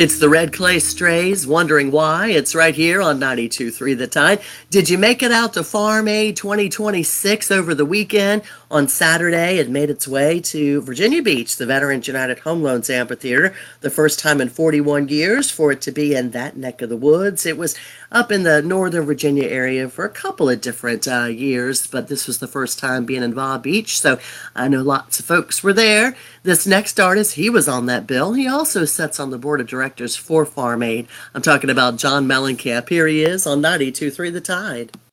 It's the Red Clay Strays, wondering why. It's right here on 92.3 The Tide. Did you make it out to Farm Aid 2026 over the weekend? On Saturday, it made its way to Virginia Beach, the Veterans United Home Loans Amphitheater. The first time in 41 years for it to be in that neck of the woods. It was up in the Northern Virginia area for a couple of different years, but this was the first time being in Va Beach, so I know lots of folks were there. This next artist, he was on that bill. He also sits on the board of directors for Farm Aid. I'm talking about John Mellencamp. Here he is on 92.3 The Tide.